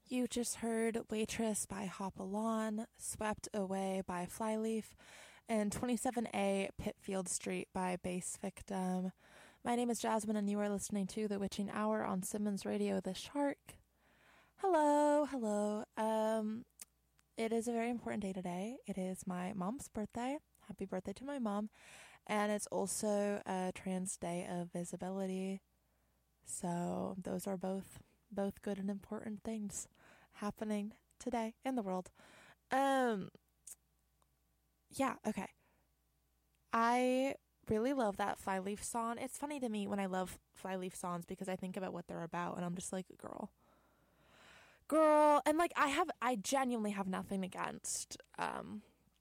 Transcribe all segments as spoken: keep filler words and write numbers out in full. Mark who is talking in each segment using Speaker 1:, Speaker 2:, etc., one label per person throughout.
Speaker 1: You just heard Waitress by Hopalong, Swept Away by Flyleaf, and twenty-seven A Pitfield Street by Bass Victim. My name is Jasmine, and you are listening to The Witching Hour on Simmons Radio, The Shark. Hello, hello. Um, it is a very important day today. It is my mom's birthday. Happy birthday to my mom. And it's also a Trans Day of Visibility. So those are both both good and important things happening today in the world. Um, yeah, okay. I really love that Flyleaf song. It's funny to me when I love Flyleaf songs because I think about what they're about and I'm just like, girl. Girl. And like, I have, I genuinely have nothing against um,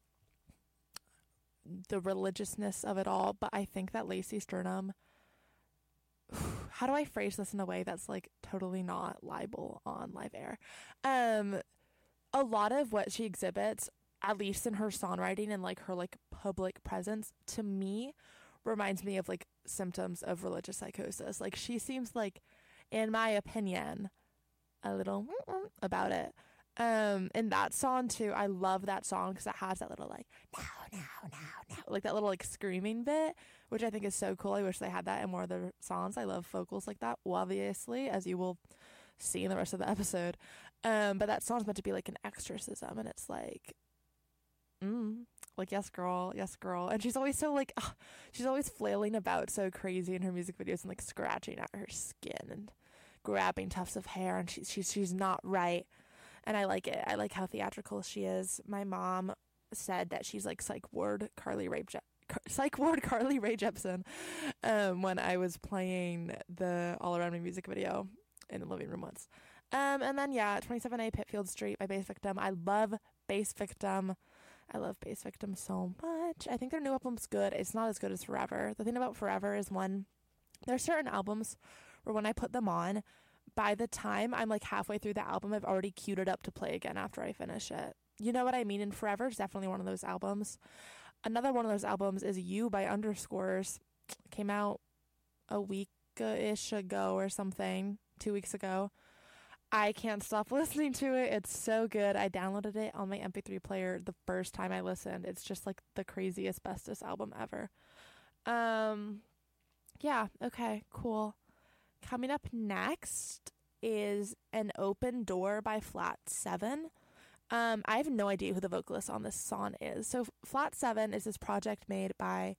Speaker 1: the religiousness of it all, but I think that Lacey Sternum, how do I phrase this in a way that's like totally not libel on live air? Um, a lot of what she exhibits, at least in her songwriting and like her like public presence, to me reminds me of like symptoms of religious psychosis. Like she seems like, in my opinion, a little about it. Um, and that song too, I love that song because it has that little like now, now, now, now, like that little like screaming bit, which I think is so cool. I wish they had that in more of their songs. I love vocals like that, obviously, as you will see in the rest of the episode. Um, but that song's meant to be like an exorcism, and it's like, mm, like yes, girl, yes, girl, and she's always so like, ugh, she's always flailing about so crazy in her music videos and like scratching at her skin and grabbing tufts of hair, and she's she's she's not right. And I like it. I like how theatrical she is. My mom said that she's like psych ward Carly Rae Je- Car- psych ward Carly Rae Jepsen um, when I was playing the All Around Me music video in the living room once. Um, and then yeah, twenty-seven A Pitfield Street by Bass Victim. I love Bass Victim. I love Bass Victim so much. I think their new album's good. It's not as good as Forever. The thing about Forever is when there's certain albums where when I put them on, by the time I'm like halfway through the album, I've already queued it up to play again after I finish it. You know what I mean? And Forever is definitely one of those albums. Another one of those albums is You by Underscores. Came out a week-ish ago or something, two weeks ago. I can't stop listening to it. It's so good. I downloaded it on my M P three player the first time I listened. It's just like the craziest, bestest album ever. Um, yeah, okay, cool. Coming up next is An Open Door by Flat Seven. Um, I have no idea who the vocalist on this song is. So Flat Seven is this project made by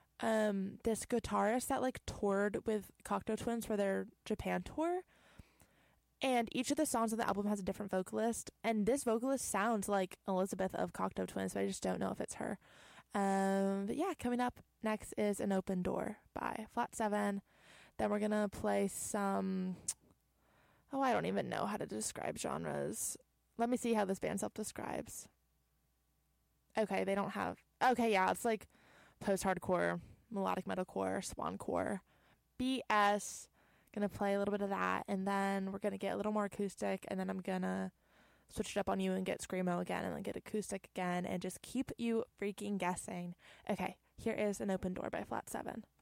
Speaker 1: um, this guitarist that like toured with Cocteau Twins for their Japan tour. And each of the songs on the album has a different vocalist. And this vocalist sounds like Elizabeth of Cocteau Twins, but I just don't know if it's her. Um, but yeah, coming up next is An Open Door by Flat Seven. Then we're going to play some, oh, I don't even know how to describe genres. Let me see how this band self-describes. Okay, they don't have, okay, yeah, it's like post-hardcore, melodic metalcore, swancore, B S. Going to play a little bit of that, and then we're going to get a little more acoustic, and then I'm going to switch it up on you and get screamo again, and then get acoustic again, and just keep you freaking guessing. Okay, here is An Open Door by Flat Seven.